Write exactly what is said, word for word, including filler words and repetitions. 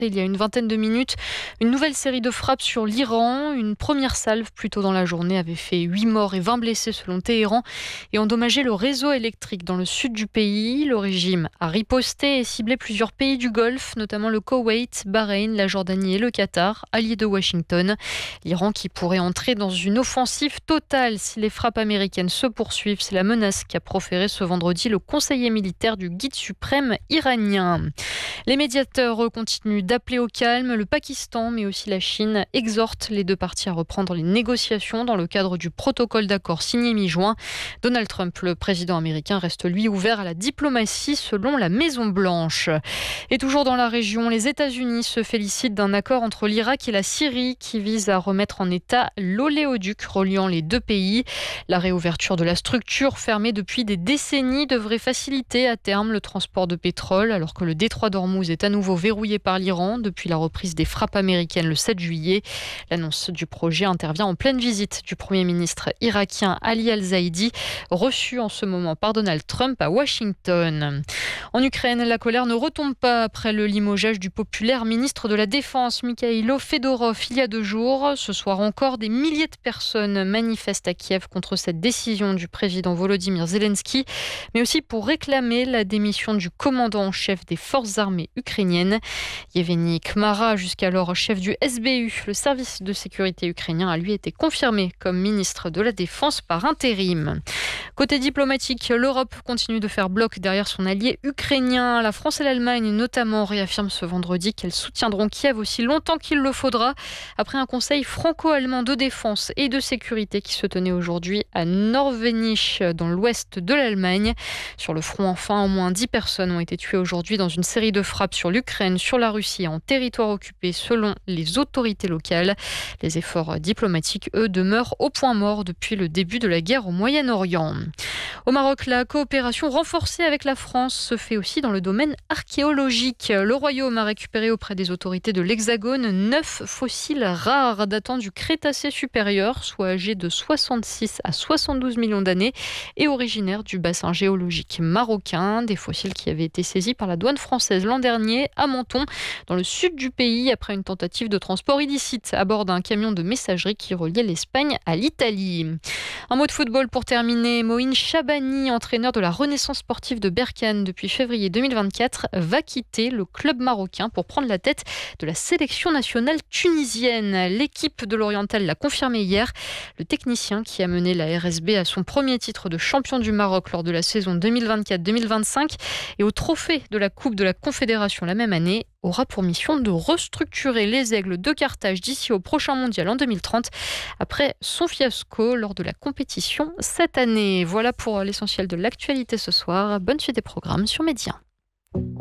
Il y a une vingtaine de minutes, une nouvelle série de frappes sur l'Iran. Une première salve plus tôt dans la journée avait fait huit morts et vingt blessés selon Téhéran et endommagé le réseau électrique dans le sud du pays. Le régime a riposté et ciblé plusieurs pays du Golfe, notamment le Koweït, Bahreïn, la Jordanie et le Qatar, alliés de Washington. L'Iran qui pourrait entrer dans une offensive totale si les frappes américaines se poursuivent. C'est la menace qu'a proférée ce vendredi le conseiller militaire du guide suprême iranien. Les médiateurs continuent d'appeler au calme. Le Pakistan, mais aussi la Chine, exhortent les deux parties à reprendre les négociations dans le cadre du protocole d'accord signé mi-juin. Donald Trump, le président américain, reste lui ouvert à la diplomatie selon la Maison-Blanche. Et toujours dans la région, les États-Unis se félicitent d'un accord entre l'Irak et la Syrie qui vise à remettre en état l'oléoduc reliant les deux pays. La réouverture de la structure fermée depuis des décennies devrait faciliter à terme le transport de pétrole alors que le détroit d'Ormuz est à nouveau verrouillé par l'Iran depuis la reprise des frappes américaines le sept juillet. L'annonce du projet intervient en pleine visite du Premier ministre irakien Ali Al-Zaidi, reçu en ce moment par Donald Trump à Washington. En Ukraine, la colère ne retombe pas après le limogeage du populaire ministre de la Défense Mikhailo Fedorov il y a deux jours. Ce soir encore, des milliers de personnes manifestent à Kiev contre cette décision du président Volodymyr Zelensky, mais aussi pour réclamer la démission du commandant en chef des forces armées ukrainiennes. Yevgeny Kmara, jusqu'alors chef du S B U, le service de sécurité ukrainien, a lui été confirmé comme ministre de la Défense par intérim. Côté diplomatique, l'Europe continue de faire bloc derrière son allié ukrainien. La France et l'Allemagne notamment réaffirment ce vendredi qu'elles soutiendront Kiev aussi longtemps qu'il le faudra, après un conseil franco-allemand de défense et de sécurité qui se tenait aujourd'hui à Nordweinisch, dans l'ouest de l'Allemagne. Sur le front, enfin, au moins dix personnes ont été tuées aujourd'hui dans une série de frappes sur l'Ukraine, sur la Russie et en territoire occupé selon les autorités locales. Les efforts diplomatiques, eux, demeurent au point mort depuis le début de la guerre au Moyen-Orient. Au Maroc, la coopération renforcée avec la France se fait aussi dans le domaine archéologique. Le royaume a récupéré auprès des autorités de l'Hexagone neuf fossiles rares datant du Crétacé supérieur, soit âgés de soixante-six à soixante-douze millions d'années et originaires du bassin géologique marocain. Des fossiles qui avaient été saisis par la douane française l'an dernier à Menton, dans le sud du pays, après une tentative de transport illicite à bord d'un camion de messagerie qui reliait l'Espagne à l'Italie. Un mot de football pour terminer. Moïne Chabani, entraîneur de la Renaissance sportive de Berkane depuis février deux mille vingt-quatre, va quitter le club marocain pour prendre la tête de la sélection nationale tunisienne. L'équipe de l'Oriental l'a confirmé hier. Le technicien qui a mené la R S B à son premier titre de champion du Maroc lors de la saison deux mille vingt-quatre deux mille vingt-cinq et au trophée de la Coupe de la Confédération la même année, aura pour mission de restructurer les Aigles de Carthage d'ici au prochain mondial en deux mille trente, après son fiasco lors de la compétition cette année. Voilà pour l'essentiel de l'actualité ce soir. Bonne suite des programmes sur Média.